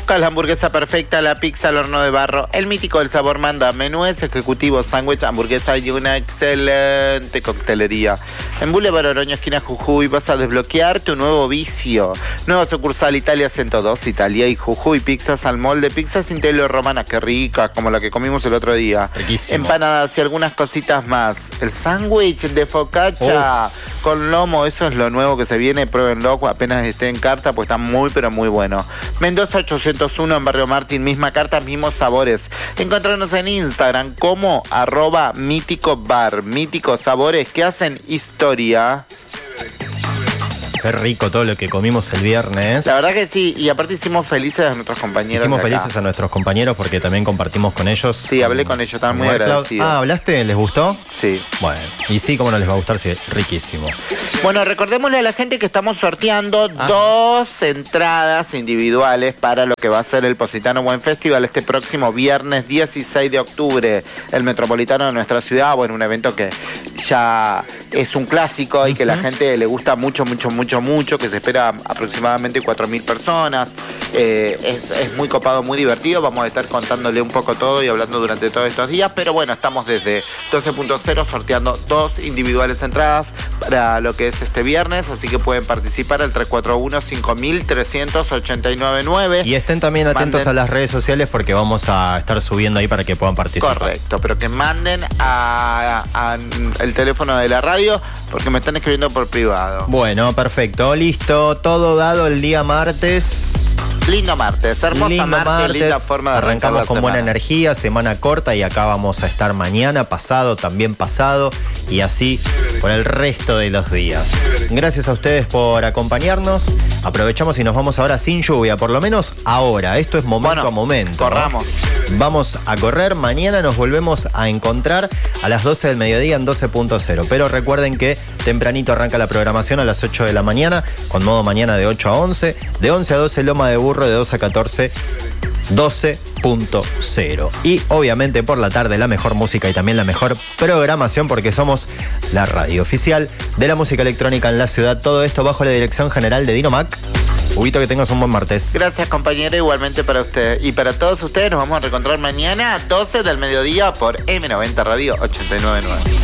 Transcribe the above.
buscas la hamburguesa perfecta, la pizza al horno de barro, el mítico del sabor manda, menúes ejecutivos, sándwich, hamburguesa y una excelente coctelería. En Boulevard Oroño, esquina Jujuy, vas a desbloquear tu nuevo vicio. Nueva sucursal Italia 102, Italia y Jujuy, pizzas al molde, pizzas interior romana, qué rica, como la que comimos el otro día. Riquísimo. Empanadas y algunas cositas más. El sándwich de focaccia con lomo, eso es lo nuevo que se viene, pruébenlo apenas esté en carta, pues está muy pero muy bueno. Mendoza 801 en Barrio Martín, misma carta, mismos sabores. Encontrarnos en Instagram como @míticobar, míticos sabores que hacen historia. Qué rico todo lo que comimos el viernes. La verdad que sí, y aparte hicimos felices a nuestros compañeros. Hicimos felices a nuestros compañeros porque también compartimos con ellos. Sí, hablé con ellos, estaban muy agradecidos. Ah, ¿hablaste? ¿Les gustó? Sí. Bueno, y sí, cómo no les va a gustar, sí, riquísimo. Bueno, recordémosle a la gente que estamos sorteando 2 entradas individuales para lo que va a ser el Positano Buen Festival este próximo viernes 16 de octubre. El Metropolitano de nuestra ciudad, bueno, un evento que ya es un clásico y que la gente le gusta mucho, que se espera aproximadamente 4.000 personas. Es muy copado, muy divertido. Vamos a estar contándole un poco todo y hablando durante todos estos días. Pero bueno, estamos desde 12.0 sorteando 2 individuales entradas para lo que es este viernes. Así que pueden participar al 341-5389-9. Y estén también atentos a las redes sociales porque vamos a estar subiendo ahí para que puedan participar. Correcto, pero que manden a el teléfono de la radio porque me están escribiendo por privado. Bueno, perfecto, listo, todo dado el día martes. Lindo martes, hermosa lindo martes, linda forma de arrancar arrancamos la con semana. buena energía, semana corta y acá vamos a estar mañana, pasado, también pasado y así por el resto de los días. Gracias a ustedes por acompañarnos. Aprovechamos y nos vamos ahora sin lluvia, por lo menos ahora. Esto es momento a momento. Corramos. ¿No? Vamos a correr. Mañana nos volvemos a encontrar a las 12 del mediodía en 12.0. Pero recuerden que tempranito arranca la programación a las 8 de la mañana, con modo mañana de 8 a 11, de 11 a 12 Loma de Burro, de 12 a 14 12.0. Y obviamente por la tarde la mejor música y también la mejor programación porque somos la radio oficial de la música electrónica en la ciudad. Todo esto bajo la dirección general de Dino Mac. Huguito, que tengas un buen martes. Gracias, compañera, igualmente para usted. Y para todos ustedes nos vamos a reencontrar mañana a 12 del mediodía por M90 Radio 89.9.